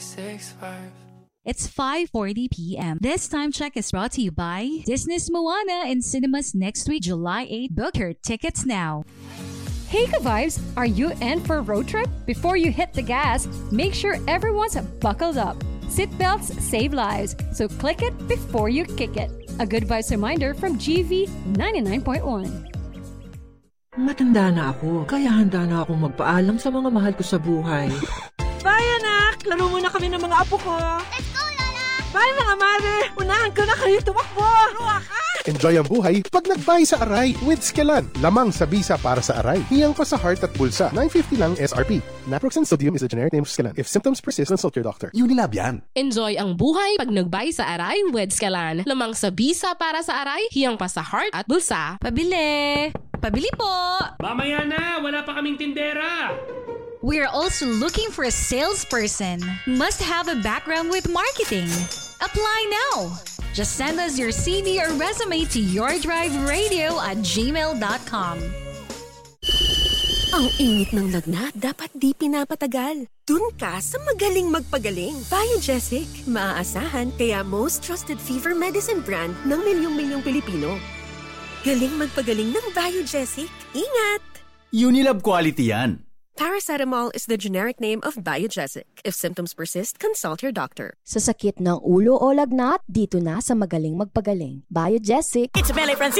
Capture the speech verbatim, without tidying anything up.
six five. It's five forty p.m. This time check is brought to you by Disney's Moana in cinemas next week, July eighth. Book your tickets now. Hey ka-vibes, are you in for a road trip? Before you hit the gas, make sure everyone's buckled up. Seatbelts save lives, so click it before you kick it. A good vibes reminder from G V ninety-nine point one. Matanda na ako, kaya handa na akong magpaalam sa mga mahal ko sa buhay. Bye, anak! Laro muna kami ng mga apo ko. Let's go, Lola! Bye, mga mare! Unahan ko na kayo tumakbo! Ruwak ka! Enjoy ang buhay pag nag-buy sa Aray with Skelan. Lamang sa bisa para sa Aray. Hiyang pa sa heart at bulsa. nine fifty lang S R P. Naproxen sodium is the generic name of Skelan. If symptoms persist, consult your doctor. Unilab yan. Enjoy ang buhay pag nag-buy sa Aray with Skelan. Lamang sa bisa para sa Aray. Hiyang pa sa heart at bulsa. Pabili! Pabili po! Mamaya na! Wala pa kaming tindera! We're also looking for a salesperson. Must have a background with marketing. Apply now! Just send us your C V or resume to yourdriveradio at gmail dot com. Ang init ng lagnat, dapat di pinapatagal. Dun ka sa magaling magpagaling. Biogesic, maaasahan kaya most trusted fever medicine brand ng milyong-milyong Pilipino. Galing magpagaling ng Biogesic. Ingat! Unilab quality yan. Paracetamol is the generic name of Biogesic. If symptoms persist, consult your doctor. Sa sakit ng ulo o lagnat, dito na sa magaling magpagaling. Biogesic. It's Belle Francis.